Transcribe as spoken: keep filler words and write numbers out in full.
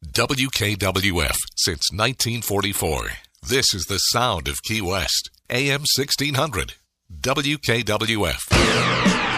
W K W F since nineteen forty-four. This is the sound of Key West. A M sixteen hundred. W K W F.